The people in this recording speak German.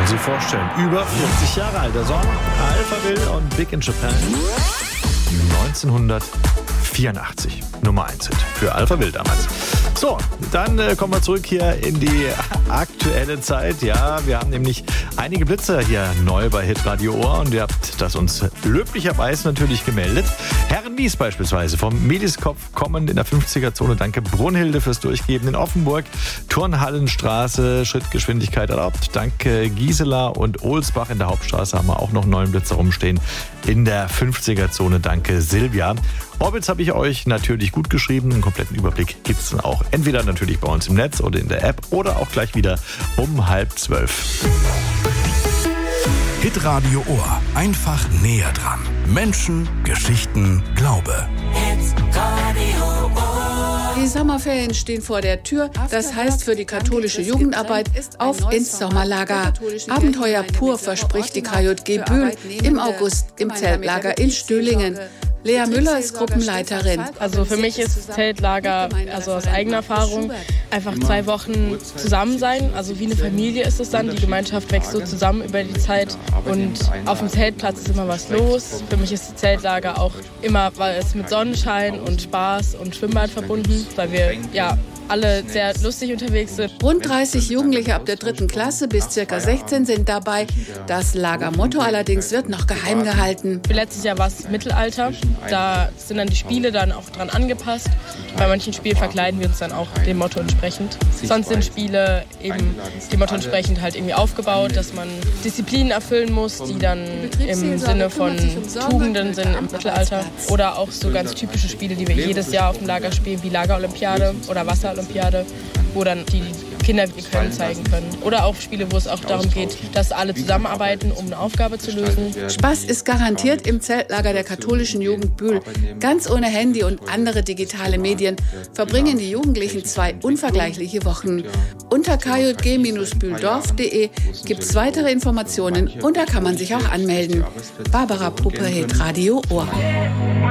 Sie vorstellen. Über 40 Jahre alt. Der Song Alphaville und Big in Japan. 1984. Nummer 1 Hit für Alphaville damals. So, dann kommen wir zurück hier in die aktuelle Zeit. Ja, wir haben nämlich einige Blitzer hier neu bei Hitradio Ohr und ihr habt das uns löblicherweise natürlich gemeldet. Herren Wies beispielsweise vom Mediskopf kommend in der 50er-Zone. Danke Brunhilde fürs Durchgeben. In Offenburg, Turnhallenstraße, Schrittgeschwindigkeit erlaubt. Danke Gisela und Ohlsbach in der Hauptstraße haben wir auch noch 9 Blitzer rumstehen. In der 50er-Zone. Danke Silvia. Orbits habe ich euch natürlich gut geschrieben. Einen kompletten Überblick gibt es dann auch entweder natürlich bei uns im Netz oder in der App oder auch gleich wieder um 11:30. Hitradio Ohr. Einfach näher dran. Menschen, Geschichten, Glaube. Hitradio Ohr. Die Sommerferien stehen vor der Tür. Das heißt für die katholische Jugendarbeit auf ins Sommerlager. Abenteuer pur verspricht die KJG Bühl im August im Zeltlager in Stühlingen. Lea Müller ist Gruppenleiterin. Also für mich ist Zeltlager, also aus eigener Erfahrung, einfach 2 Wochen zusammen sein. Also wie eine Familie ist es dann. Die Gemeinschaft wächst so zusammen über die Zeit. Und auf dem Zeltplatz ist immer was los. Für mich ist Zeltlager auch immer mit Sonnenschein und Spaß und Schwimmbad verbunden, weil wir alle sehr lustig unterwegs sind. Rund 30 Jugendliche ab der 3. Klasse bis ca. 16 sind dabei. Das Lagermotto allerdings wird noch geheim gehalten. Für letztes Jahr war es Mittelalter. Da sind dann die Spiele dann auch dran angepasst. Bei manchen Spielen verkleiden wir uns dann auch dem Motto entsprechend. Sonst sind Spiele eben dem Motto entsprechend halt irgendwie aufgebaut, dass man Disziplinen erfüllen muss, die dann im Sinne von Tugenden sind im Mittelalter. Oder auch so ganz typische Spiele, die wir jedes Jahr auf dem Lager spielen, wie Lagerolympiade oder Wasserolympiade, wo dann die Kinder ihr Können zeigen können. Oder auch Spiele, wo es auch darum geht, dass alle zusammenarbeiten, um eine Aufgabe zu lösen. Spaß ist garantiert im Zeltlager der katholischen Jugend Bühl. Ganz ohne Handy und andere digitale Medien verbringen die Jugendlichen 2 unvergleichliche Wochen. Unter kjg-bühldorf.de gibt es weitere Informationen und da kann man sich auch anmelden. Barbara Puppe, Hitradio Ohr.